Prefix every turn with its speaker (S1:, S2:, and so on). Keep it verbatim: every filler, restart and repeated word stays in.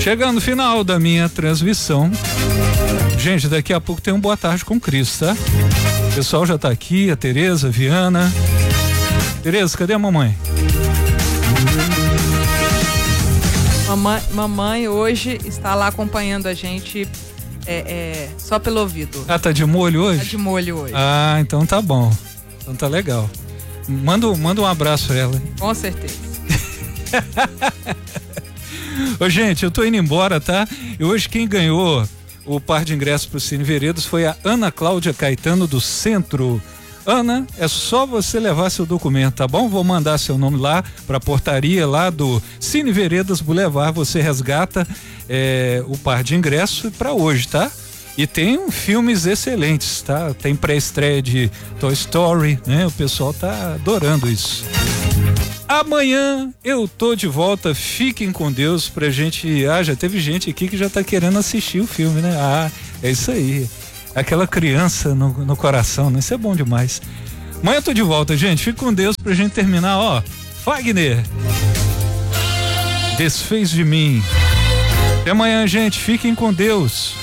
S1: Chegando no final da minha transmissão. Gente, daqui a pouco tem um Boa Tarde com Cristo, tá? O pessoal já tá aqui, a Tereza, a Viana. Tereza, cadê a mamãe?
S2: Mamãe, mamãe hoje está lá acompanhando a gente é, é, só pelo ouvido.
S1: Ah, tá de molho hoje?
S2: Tá de molho hoje.
S1: Ah, então tá bom. Então tá legal. Manda, manda um abraço pra ela.
S2: Com certeza.
S1: Ô, gente, eu tô indo embora, tá? E hoje quem ganhou o par de ingressos pro Cine Veredas foi a Ana Cláudia Caetano do Centro. Ana, é só você levar seu documento, tá bom? Vou mandar seu nome lá pra portaria lá do Cine Veredas Boulevard, você resgata é, o par de ingressos pra hoje, tá? E tem um, filmes excelentes, tá? Tem pré-estreia de Toy Story, né? O pessoal tá adorando isso. Amanhã eu tô de volta, fiquem com Deus pra gente, ah, já teve gente aqui que já tá querendo assistir o filme, né? Ah, é isso aí, aquela criança no, no coração, né? Isso é bom demais. Amanhã eu tô de volta, gente, fique com Deus pra gente terminar, ó, Fagner, Desfez de Mim. Até amanhã, gente, fiquem com Deus.